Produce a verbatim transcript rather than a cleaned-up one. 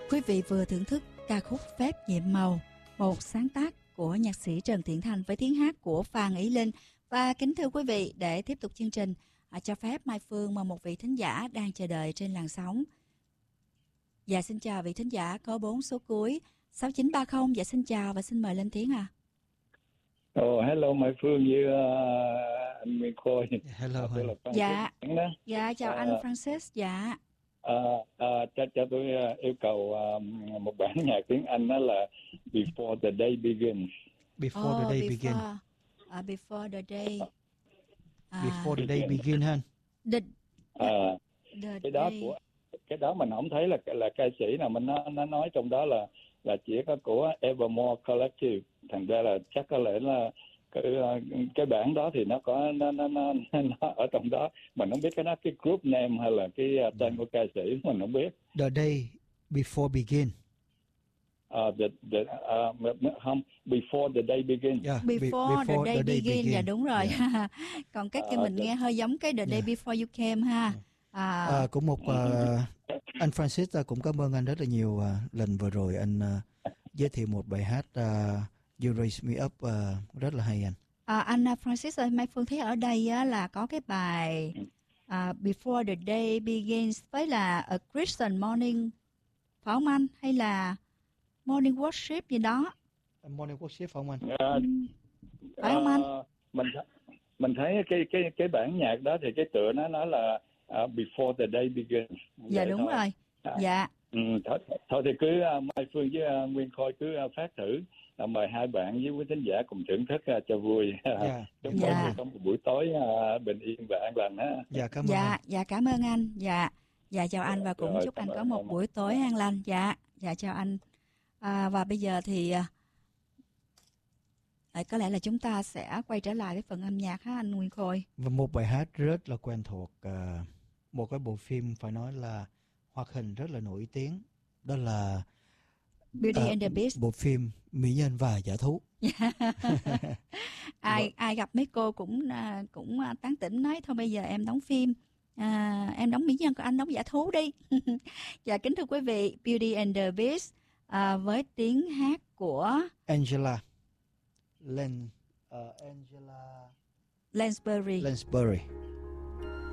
Quý vị vừa thưởng thức ca khúc Phép Nhiệm Màu, một sáng tác của nhạc sĩ Trần Thiện Thành với tiếng hát của Phan Ý Linh. Và kính thưa quý vị, để tiếp tục chương trình, à, cho phép Mai Phương mời một vị thính giả đang chờ đợi trên làn sóng. Dạ xin chào vị thính giả có bốn số cuối sáu chín ba không. Dạ xin chào và xin mời lên tiếng ạ. À. Oh, hello Mai Phương với uh, anh Nguyên Khôi. Hello. À, dạ. Dạ chào uh, anh Francis. Dạ. À, à, cho, cho tôi uh, yêu cầu uh, một bản nhạc tiếng Anh đó là Before the Day Begins. Before oh, the Day before, Begin. Uh, before the Day. Uh, before the Day Begin ha. The, à, the cái đó day. của cái đó mình không thấy là là ca sĩ nào mình nó nó nói trong đó là là chỉ có của Evermore Collective. Thành ra là chắc có lẽ là cái cái bản đó thì nó có nó nó nó, nó ở trong đó, mình không biết cái đó cái group name hay là cái tên của ca sĩ mình không biết. The Day Before Begin. Uh, the, the, uh, không, Before the Day Begin. Yeah, before, before the Day, the day begin. begin. Dạ đúng rồi. Yeah. Còn cái kia uh, mình the... nghe hơi giống cái The Day yeah. Before You Came ha. À, à, cũng một uh, anh Francis cũng cảm ơn anh rất là nhiều. Uh, lần vừa rồi anh uh, giới thiệu một bài hát uh, You Raise Me Up uh, rất là hay anh. À, anh Francis ơi, Mai Phương thấy ở đây uh, là có cái bài uh, Before the Day Begins với là A Christian Morning, phải không anh? Hay là Morning Worship gì đó? Morning Worship phải không anh? Uh, phải không anh? Uh, mình mình thấy cái cái cái bản nhạc đó thì cái tựa nó nói là uh, Before the Day Begins. Dạ vậy đúng thôi. Rồi. À, dạ. Ừ, thôi, thôi thì cứ uh, Mai Phương với uh, Nguyên Khôi cứ uh, phát thử. Uh, mời hai bạn với quý thính giả cùng thưởng thức uh, cho vui. Yeah. Chúc dạ. mọi người có một buổi tối uh, bình yên và an lành ha. Dạ cảm ơn. Dạ, anh. dạ cảm ơn anh. Dạ. Dạ chào anh và cũng rồi, chúc anh có một anh. buổi tối an lành. Dạ, dạ chào anh. À, và bây giờ thì à, có lẽ là chúng ta sẽ quay trở lại với phần âm nhạc ha anh Nguyên Khôi. Và một bài hát rất là quen thuộc, à, một cái bộ phim phải nói là hoạt hình rất là nổi tiếng, đó là Beauty à, and the Beast. Bộ phim Mỹ Nhân và Giả Thú. ai ai gặp mấy cô cũng cũng tán tỉnh nói thôi bây giờ em đóng phim, à, em đóng mỹ nhân còn anh đóng giả thú đi. Dạ kính thưa quý vị, Beauty and the Beast à, với tiếng hát của Angela Len, uh, Angela Lansbury. Lansbury.